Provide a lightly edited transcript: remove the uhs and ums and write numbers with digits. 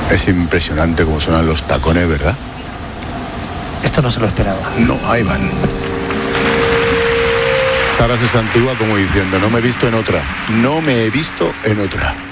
Es impresionante cómo suenan los tacones, ¿verdad? Esto no se lo esperaba. No, ahí van. Sara se santúa como diciendo, no me he visto en otra. No me he visto en otra.